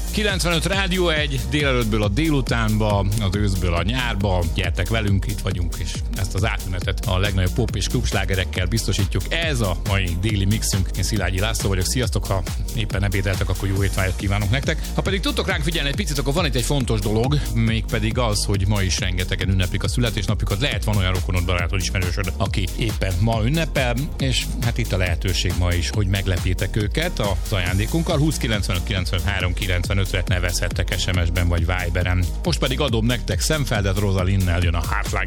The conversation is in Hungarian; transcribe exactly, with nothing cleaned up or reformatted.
kilencvenöt Rádió egy, délelőttből a délutánba, az őszből a nyárba. Gyertek velünk, itt vagyunk, és ezt az átmenetet a legnagyobb pop és klubslágerekkel biztosítjuk. Ez a mai déli mixünk. Én Szilágyi László vagyok. Sziasztok, ha éppen ebédeltek, akkor jó étvágyat kívánok nektek. Ha pedig tudtok ránk figyelni egy picit, akkor van itt egy fontos dolog, mégpedig az, hogy ma is rengetegen ünneplik a születésnapjukat. Lehet van olyan rokonod, barátod, ismerősöd, aki éppen ma ünnepel, és hát itt a lehetőség ma is, hogy meglepjétek őket az ajándékunkkal. húsz kilencvenöt kilencvenhárom kilencvenötre nevezhettek es em es-ben vagy Viberen. Most pedig adom nektek Szemfeldet, Rosalinnel jön a Heart Like